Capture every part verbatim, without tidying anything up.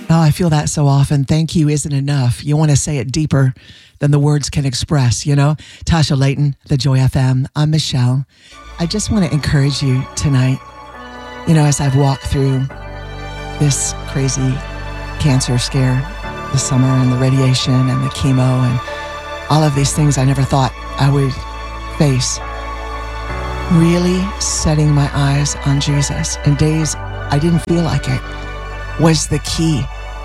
Oh, I feel that so often. Thank you isn't enough. You want to say it deeper than the words can express, you know? Tasha Layton, The Joy F M. I'm Michelle. I just want to encourage you tonight, you know, as I've walked through this crazy cancer scare this summer and the radiation and the chemo and all of these things I never thought I would face. Really setting my eyes on Jesus in days I didn't feel like it was the key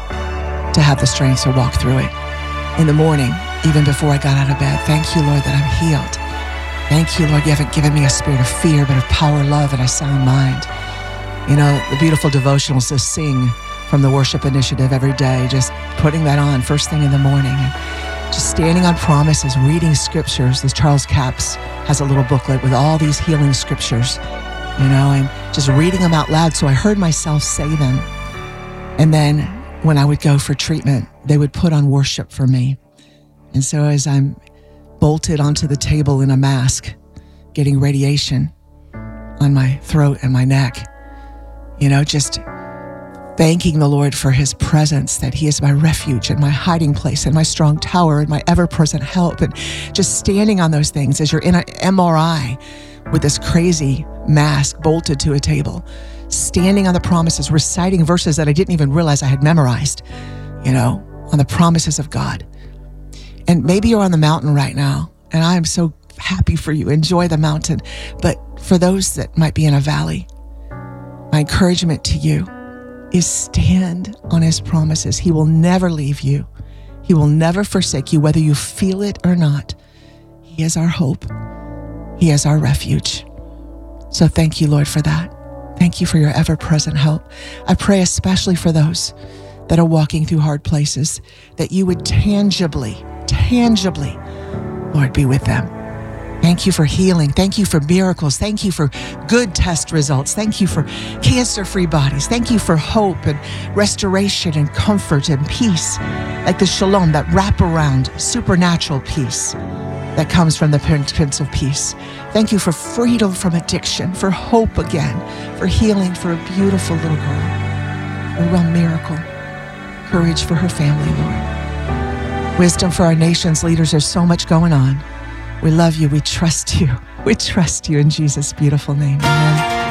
to have the strength to walk through it. In the morning, even before I got out of bed, thank you, Lord, that I'm healed. Thank you, Lord, you haven't given me a spirit of fear, but of power, love, and a sound mind. You know, the beautiful devotionals to sing from the worship initiative every day, just putting that on first thing in the morning, and just standing on promises, reading scriptures. As Charles Capps has a little booklet with all these healing scriptures, you know, and just reading them out loud so I heard myself say them. And then when I would go for treatment, they would put on worship for me. And so as I'm bolted onto the table in a mask, getting radiation on my throat and my neck, you know, just thanking the Lord for his presence, that he is my refuge and my hiding place and my strong tower and my ever-present help. And just standing on those things as you're in an M R I with this crazy mask bolted to a table, standing on the promises, reciting verses that I didn't even realize I had memorized, you know, on the promises of God. And maybe you're on the mountain right now, and I'm so happy for you. Enjoy the mountain. But for those that might be in a valley, my encouragement to you is stand on his promises. He will never leave you. He will never forsake you, whether you feel it or not. He is our hope. He is our refuge. So thank you, Lord, for that. Thank you for your ever-present help. I pray especially for those that are walking through hard places, that you would tangibly, tangibly, Lord, be with them. Thank you for healing. Thank you for miracles. Thank you for good test results. Thank you for cancer-free bodies. Thank you for hope and restoration and comfort and peace, like the shalom, that wraparound supernatural peace that comes from the Prince of Peace. Thank you for freedom from addiction, for hope again, for healing for a beautiful little girl, a real miracle, courage for her family, Lord. Wisdom for our nation's leaders. There's so much going on. We love you. We trust you. We trust you in Jesus' beautiful name. Amen.